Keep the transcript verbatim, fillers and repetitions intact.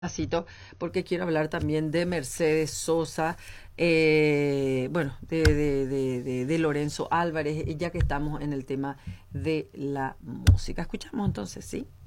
pedacito, porque quiero hablar también de Mercedes Sosa, eh, bueno, de, de, de, de, de Lorenzo Álvarez, ya que estamos en el tema de la música. Escuchamos entonces, ¿sí?